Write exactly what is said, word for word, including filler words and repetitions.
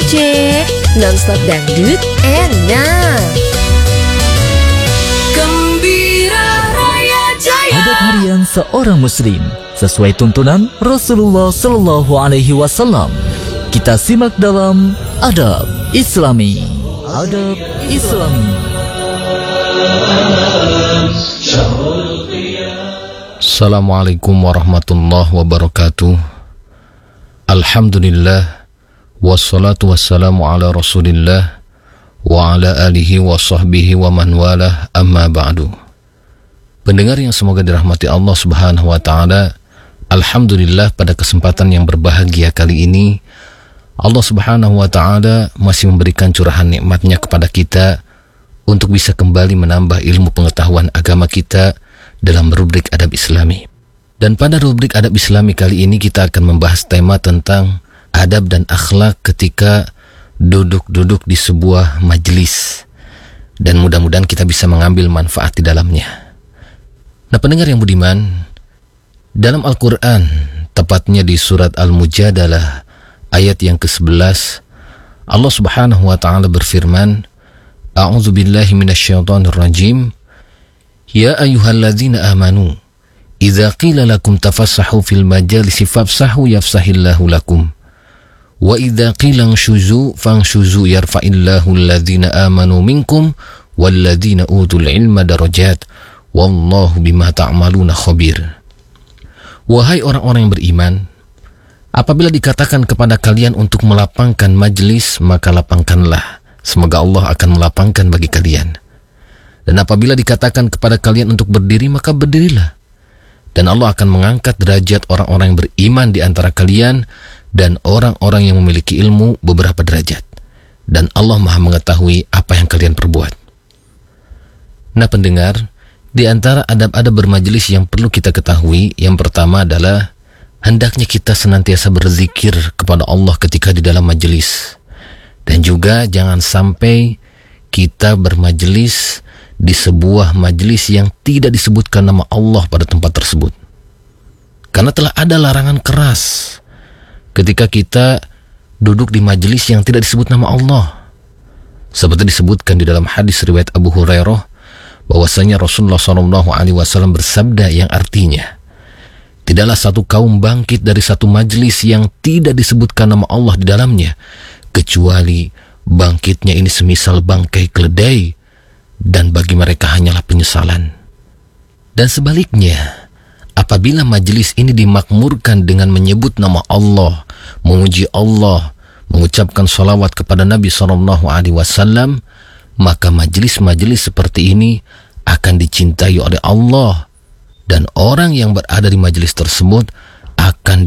D J nonstop dangdut enak. Gembira Raya Jaya. Adat harian seorang muslim sesuai tuntunan Rasulullah Shallallahu Alaihi Wasallam. Kita simak dalam Adab Islami. Adab Islami. Assalamualaikum warahmatullahi wabarakatuh. Alhamdulillah, wassalatu wassalamu ala rasulillah wa ala alihi wa sahbihi wa man walah, amma ba'du. Pendengar yang semoga dirahmati Allah subhanahu wa ta'ala, alhamdulillah pada kesempatan yang berbahagia kali ini Allah subhanahu wa ta'ala masih memberikan curahan nikmatnya kepada kita untuk bisa kembali menambah ilmu pengetahuan agama kita dalam rubrik Adab Islami. Dan pada rubrik Adab Islami kali ini kita akan membahas tema tentang adab dan akhlak ketika duduk-duduk di sebuah majelis. Dan mudah-mudahan kita bisa mengambil manfaat di dalamnya. Nah, pendengar yang budiman, dalam Al-Quran, tepatnya di surat Al-Mujadalah ayat yang kesebelas, Allah subhanahu wa ta'ala berfirman, A'udzu billahi minasyaitonir rajim. Ya ayyuhalladzina amanu, idza qila lakum tafassahu fil majalisi fafsahu yafsahillahu lakum. Wa idza qila anshuzu fanshuzu yarfa'illahu alladzina amanu minkum walladzina utul ilma darajat. Wallahu bima ta'maluna khabir. Wahai orang-orang yang beriman, apabila dikatakan kepada kalian untuk melapangkan majlis, maka lapangkanlah. Semoga Allah akan melapangkan bagi kalian. Dan apabila dikatakan kepada kalian untuk berdiri, maka berdirilah. Dan Allah akan mengangkat derajat orang-orang yang beriman di antara kalian dan orang-orang yang memiliki ilmu beberapa derajat. Dan Allah Maha mengetahui apa yang kalian perbuat. Nah, pendengar, di antara adab-adab bermajelis yang perlu kita ketahui, yang pertama adalah hendaknya kita senantiasa berzikir kepada Allah ketika di dalam majelis. Dan juga jangan sampai kita bermajelis di sebuah majelis yang tidak disebutkan nama Allah pada tempat tersebut. Karena telah ada larangan keras ketika kita duduk di majelis yang tidak disebut nama Allah. Seperti disebutkan di dalam hadis riwayat Abu Hurairah, bahwasanya Rasulullah shallallahu alaihi wasallam bersabda yang artinya, tidaklah satu kaum bangkit dari satu majelis yang tidak disebutkan nama Allah di dalamnya, kecuali bangkitnya ini semisal bangkai keledai, dan bagi mereka hanyalah penyesalan. Dan sebaliknya, apabila majelis ini dimakmurkan dengan menyebut nama Allah, memuji Allah, mengucapkan salawat kepada Nabi shallallahu alaihi wasallam, maka majelis-majelis seperti ini akan dicintai oleh Allah, dan orang yang berada di majelis tersebut akan